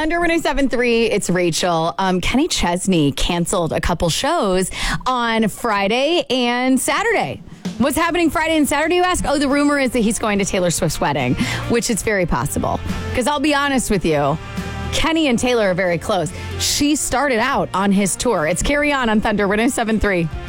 Thunder 107.3, it's Rachel. Kenny Chesney canceled a couple shows on Friday and Saturday. What's happening Friday and Saturday, you ask? Oh, the rumor is that he's going to Taylor Swift's wedding, which is very possible. Because I'll be honest with you, Kenny and Taylor are very close. She started out on his tour. It's Carry On Thunder 107.3.